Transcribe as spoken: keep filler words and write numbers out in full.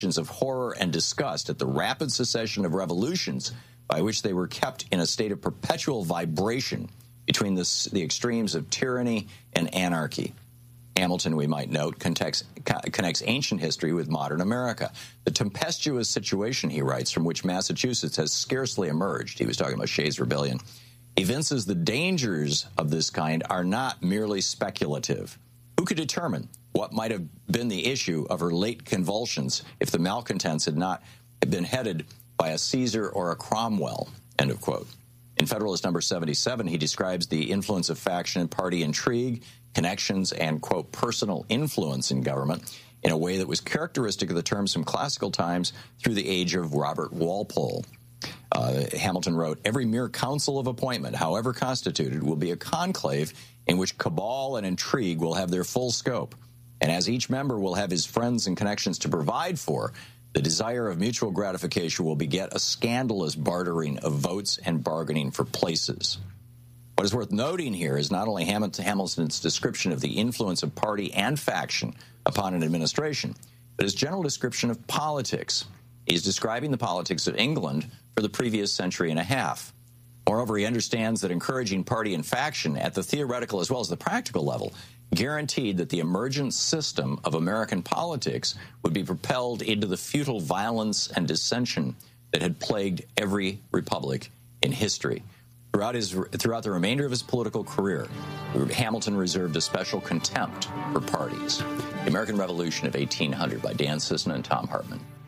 of horror and disgust at the rapid succession of revolutions by which they were kept in a state of perpetual vibration between the, the extremes of tyranny and anarchy. Hamilton, we might note, connects, connects ancient history with modern America. The tempestuous situation, he writes, from which Massachusetts has scarcely emerged, he was talking about Shays' Rebellion, evinces the dangers of this kind are not merely speculative. Who could determine what might have been the issue of her late convulsions if the malcontents had not been headed by a Caesar or a Cromwell, end of quote. In Federalist number seventy-seven, he describes the influence of faction and party intrigue, connections, and, quote, personal influence in government in a way that was characteristic of the terms from classical times through the age of Robert Walpole. Uh, Hamilton wrote, every mere council of appointment, however constituted, will be a conclave in which cabal and intrigue will have their full scope. And as each member will have his friends and connections to provide for, the desire of mutual gratification will beget a scandalous bartering of votes and bargaining for places. What is worth noting here is not only Hamilton's description of the influence of party and faction upon an administration, but his general description of politics. He's describing the politics of England for the previous century and a half. Moreover, he understands that encouraging party and faction at the theoretical as well as the practical level guaranteed that the emergent system of American politics would be propelled into the futile violence and dissension that had plagued every republic in history. Throughout his throughout the remainder of his political career, Hamilton reserved a special contempt for parties. The American Revolution of eighteen hundred by Dan Sisson and Tom Hartman.